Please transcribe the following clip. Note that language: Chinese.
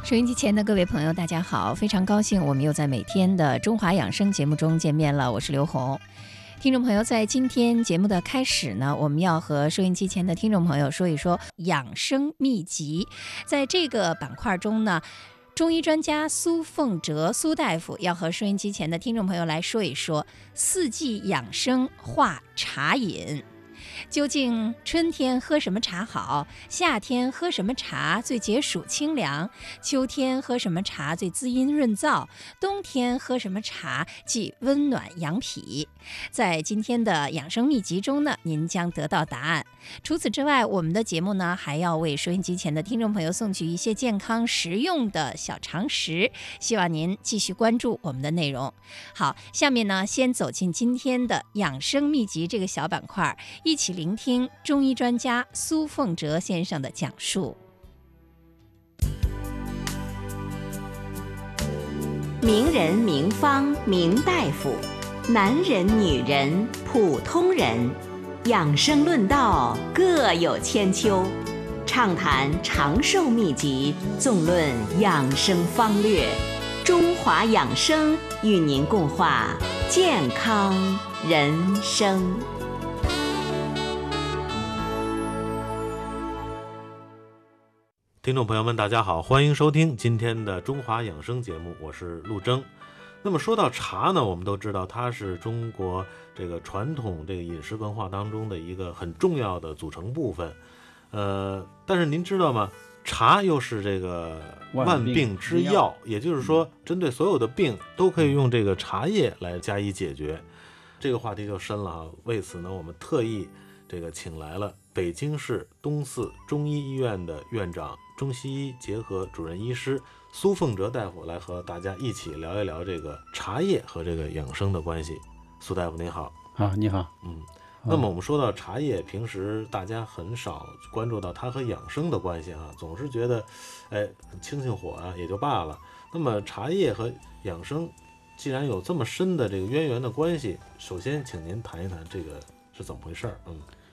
收音机前的各位朋友大家好，非常高兴我们又在每天的中华养生节目中见面了，我是刘红。听众朋友，在今天节目的开始呢，我们要和收音机前的听众朋友说一说养生秘籍。在这个板块中呢，中医专家苏凤哲苏大夫要和收音机前的听众朋友来说一说四季养生话茶饮。究竟春天喝什么茶好？夏天喝什么茶最解暑清凉？秋天喝什么茶最滋阴润燥？冬天喝什么茶既温暖养脾？在今天的养生秘籍中呢，您将得到答案。除此之外，我们的节目呢还要为收音机前的听众朋友送去一些健康实用的小常识，希望您继续关注我们的内容。好，下面呢先走进今天的养生秘籍这个小板块，一起聆听中医专家苏凤哲先生的讲述。 名人名方名大夫，男人女人普通人，养生论道各有千秋，畅谈长寿秘籍，纵论养生方略。中华养生与您共话健康人生。 听众朋友们大家好，欢迎收听今天的中华养生节目，我是陆征。那么说到茶呢，我们都知道它是中国这个传统这个饮食文化当中的一个很重要的组成部分。但是您知道吗？茶又是这个万病之药，也就是说针对所有的病都可以用这个茶叶来加以解决。这个话题就深了哈。为此呢，我们特意这个请来了北京市东四中医医院的院长、中西医结合主任医师苏凤哲大夫来和大家一起聊一聊这个茶叶和这个养生的关系。苏大夫您好。 好，你好。 那么我们说到茶叶，平时大家很少关注到它和养生的关系啊，总是觉得清清火啊也就罢了。那么茶叶和养生既然有这么深的这个渊源的关系，首先请您谈一谈这个是怎么回事。